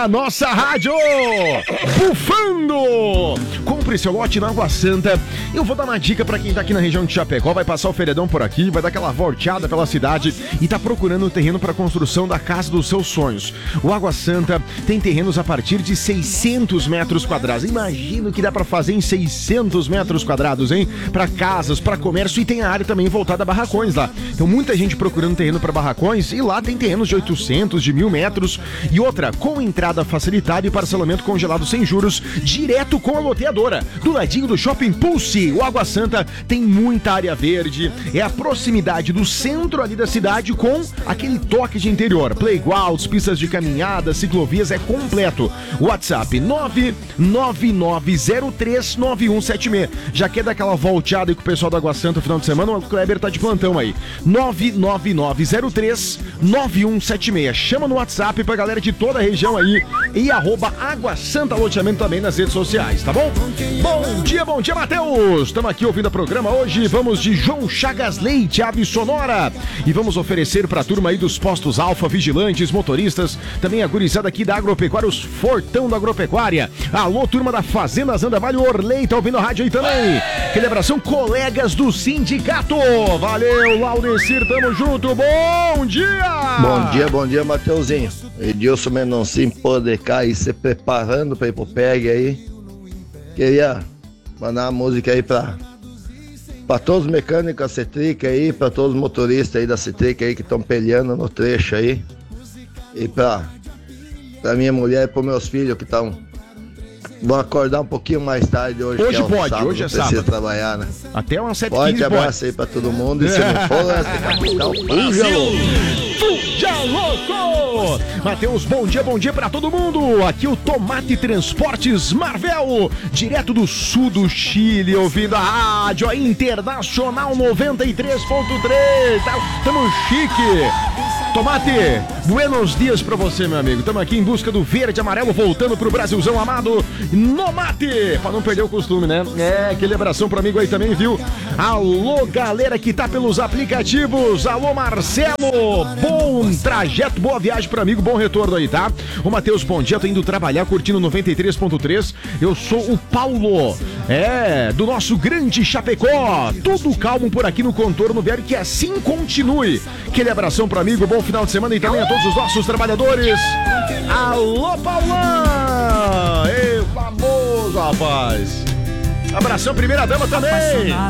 na nossa rádio, bufando. Compre seu lote na Água Santa. Eu vou dar uma dica pra quem tá aqui na região de Chapecó, vai passar o feriadão por aqui, vai dar aquela volteada pela cidade e tá procurando um terreno para construção da casa dos seus sonhos. O Água Santa tem terrenos a partir de 600 metros quadrados. Imagino que dá pra fazer em 600 metros quadrados, hein? Pra casas, pra comércio, e tem a área também voltada a barracões lá. Então muita gente procurando terreno para barracões, e lá tem terrenos de 800, de 1.000 metros, e outra com entrada facilitada e parcelamento congelado sem juros, direto com a loteadora, do ladinho do Shopping Pulse. O Água Santa tem muita área verde, é a proximidade do centro ali da cidade com aquele toque de interior, playgrounds, pistas de caminhada, ciclovias, é completo. WhatsApp 999039176. Já quer dar aquela volteada aí com o pessoal do Água Santa no final de semana? O Kleber tá de plantão aí. 999039176. Chama no WhatsApp pra galera de toda a região aí e @Água Santa Loteamento também nas redes sociais, tá bom? Bom dia, Matheus! Estamos aqui ouvindo o programa hoje. Vamos de João Chagas Leite, Ave Sonora. E vamos oferecer pra turma aí dos postos Alfa, vigilantes, motoristas, também a gurizada aqui da Agropecuária, os fortão da Agropecuária. Alô, turma da Fazenda Zandavalho, Orley, tá ouvindo a rádio aí também. Aquele abração, colegas do sindicato. Valeu, Laudecir, tamo junto. Bom dia! Bom dia, Mateuzinho. Edilson Mendoncinho poder cair, se preparando pra ir pro PEG aí. Queria mandar uma música aí pra todos os mecânicos da Cetric aí, pra todos os motoristas aí da Cetric aí que estão peleando no trecho aí. E pra minha mulher e pros meus filhos que vão acordar um pouquinho mais tarde hoje. Hoje que é um pode, sábado, hoje é precisa sábado. Trabalhar, né? Até umas 7h15. Forte abraço aí pra todo mundo. E se não for, tem capital. Fuja louco! Matheus, bom dia pra todo mundo. Aqui o Tomate Transportes Marvel, direto do sul do Chile, ouvindo a rádio Internacional 93.3. Tamo chique. Tomate, buenos dias pra você, meu amigo. Tamo aqui em busca do verde e amarelo, voltando pro Brasilzão amado no mate, pra não perder o costume, né? Aquele abração pro amigo aí também, viu? Alô, galera que tá pelos aplicativos. Alô, Marcelo. Bom trajeto, boa viagem pro amigo, bom retorno aí, tá? Ô, Matheus, bom dia. Tô indo trabalhar, curtindo 93.3. Eu sou o Paulo, do nosso grande Chapecó. Tudo calmo por aqui no contorno viário, que assim continue. Aquele abração pro amigo, bom final de semana e também a todos os nossos trabalhadores. Alô, Paulão! Ei, famoso, rapaz! Abração, primeira dama também!